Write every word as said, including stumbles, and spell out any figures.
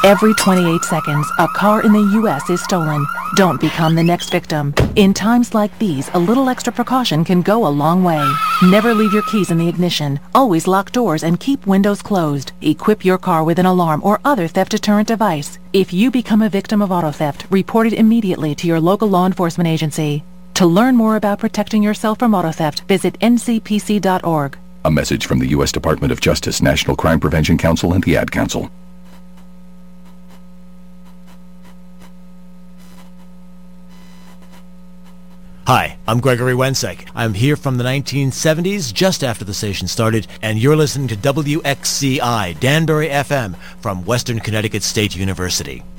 Every twenty-eight seconds, a car in the U S is stolen. Don't become the next victim. In times like these, a little extra precaution can go a long way. Never leave your keys in the ignition. Always lock doors and keep windows closed. Equip your car with an alarm or other theft deterrent device. If you become a victim of auto theft, report it immediately to your local law enforcement agency. To learn more about protecting yourself from auto theft, visit N C P C dot org. A message from the U S Department of Justice, National Crime Prevention Council, and the Ad Council. Hi, I'm Gregory Wensek. I'm here from the nineteen seventies, just after the station started, and you're listening to W X C I, Danbury F M, from Western Connecticut State University.